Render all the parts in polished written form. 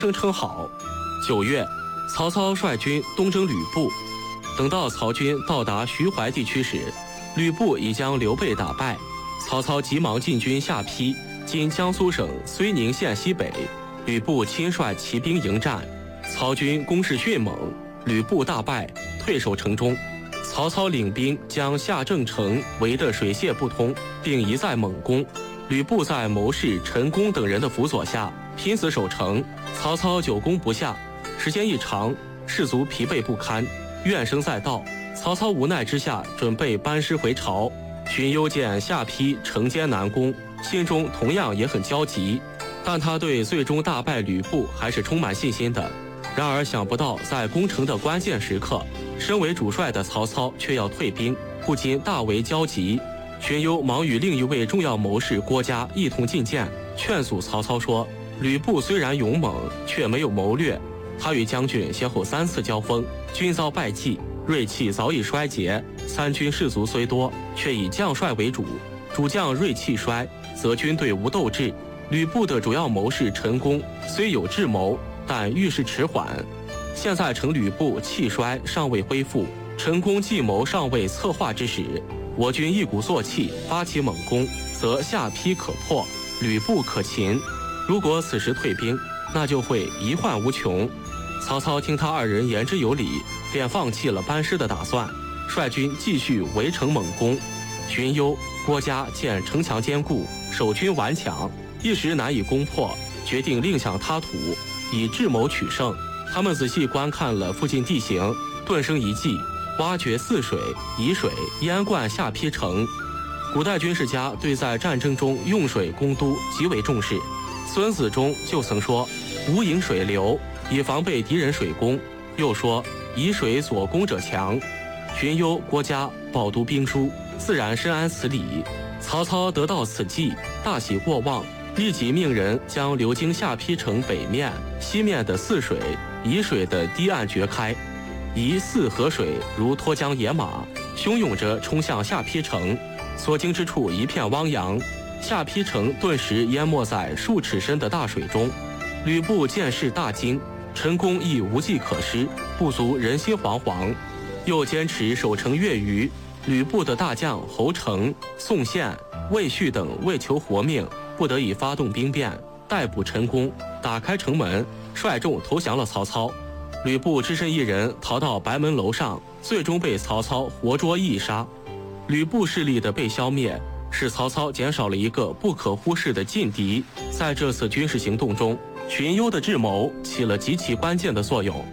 声称好。9月，曹操率军东征吕布。等到曹军到达徐淮地区时，吕布已将刘备打败。曹操急忙进军下邳，今江苏省睢宁县西北。吕布亲率骑兵迎战，曹军攻势迅猛，吕布大败，退守城中。曹操领兵将下郑城围得水泄不通，并一再猛攻。吕布在谋士陈宫等人的辅佐下拼死守城，曹操久攻不下，时间一长，士卒疲惫不堪，怨声载道。曹操无奈之下，准备班师回朝。荀攸见下邳城坚难攻，心中同样也很焦急，但他对最终大败吕布还是充满信心的。然而想不到在攻城的关键时刻，身为主帅的曹操却要退兵，不禁大为焦急。荀攸忙与另一位重要谋士郭嘉一同进谏，劝阻曹操说：吕布虽然勇猛，却没有谋略。他与将军先后3次交锋，均遭败绩，锐气早已衰竭。三军士卒虽多，却以将帅为主，主将锐气衰，则军队无斗志。吕布的主要谋士陈宫虽有智谋，但遇事迟缓。现在乘吕布气衰尚未恢复，陈宫计谋尚未策划之时，我军一鼓作气发起猛攻，则下邳可破，吕布可擒。如果此时退兵，那就会遗患无穷。曹操听他二人言之有理，便放弃了班师的打算，率军继续围城猛攻。荀攸、郭嘉见城墙坚固，守军顽强，一时难以攻破，决定另想他途，以智谋取胜。他们仔细观看了附近地形，顿生一计，挖掘泗水、沂水，淹灌下邳城。古代军事家对在战争中用水攻都极为重视。孙子中就曾说：无引水流，以防备敌人水攻。又说：以水所攻者强。荀攸、郭嘉饱读兵书，自然深谙此理。曹操得到此计，大喜过望，立即命人将流经下邳城北面、西面的泗水、沂水的堤岸掘开。沂泗河水如脱缰野马，汹涌着冲向下邳城，所经之处一片汪洋，下邳城顿时淹没在数尺深的大水中。吕布见势大惊，陈宫亦无计可施，部族人心惶惶，又坚持守城越余。吕布的大将侯成、宋宪、魏续等为求活命，不得已发动兵变，逮捕陈宫，打开城门，率众投降了曹操。吕布只身一人逃到白门楼上，最终被曹操活捉缢杀。吕布势力的被消灭，使曹操减少了一个不可忽视的劲敌。在这次军事行动中，荀攸的智谋起了极其关键的作用。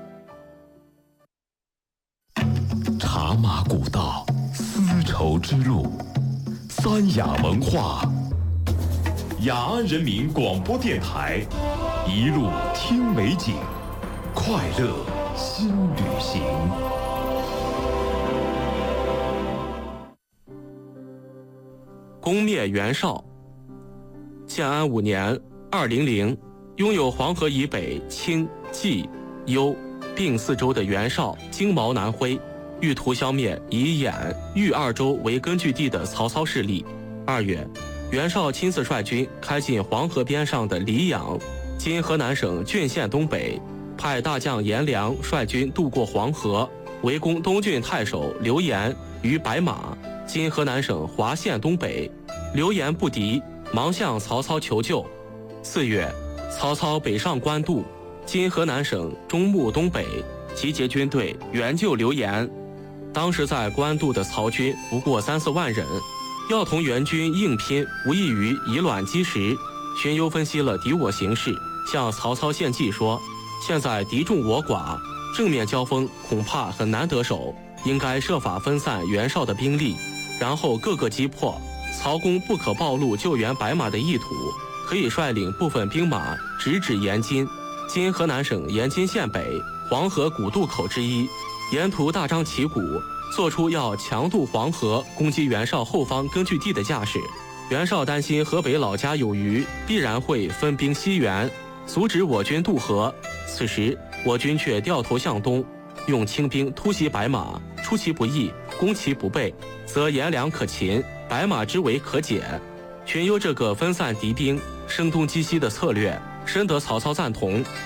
茶马古道，丝绸之路，三雅文化。雅安人民广播电台，一路听美景，快乐新旅行。 攻灭袁绍。建安5年200，拥有黄河以北青、冀、幽并4州的袁绍经毛南挥，欲图消灭以兖、豫2州为根据地的曹操势力。2月，袁绍亲自率军开进黄河边上的黎阳（今河南省浚县东北），派大将颜良率军渡过黄河，围攻东郡太守刘延于白马（今河南省滑县东北）。刘延不敌，忙向曹操求救。4月，曹操北上官渡（今河南省中牟东北），集结军队援救刘延。当时在官渡的曹军不过3-4万人，要同援军硬拼，无异于以卵击石。荀攸分析了敌我形势，向曹操献计说：现在敌众我寡，正面交锋恐怕很难得手，应该设法分散袁绍的兵力，然后各个击破。曹公不可暴露救援白马的意图，可以率领部分兵马直指延津（今河南省延津县北）黄河古渡口之一，沿途大张旗鼓，做出要强渡黄河攻击袁绍后方根据地的架势。袁绍担心河北老家有余，必然会分兵西援，阻止我军渡河。此时我军却掉头向东，用轻兵突袭白马，出其不意，攻其不备，则颜良可擒，白马之围可解。荀攸这个分散敌兵、声东击西的策略， 深得曹操赞同，